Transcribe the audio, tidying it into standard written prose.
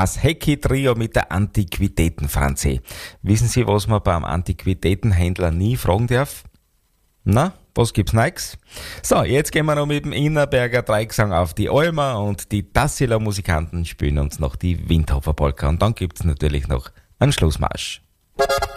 Das Hecki-Trio mit der Antiquitäten-Franzi. Wissen Sie, was man beim Antiquitätenhändler nie fragen darf? Na, was gibt's Neues? So, jetzt gehen wir noch mit dem Innerberger Dreigesang auf die Alma und die Tassila Musikanten spielen uns noch die Windhofer Polka und dann gibt's natürlich noch einen Schlussmarsch.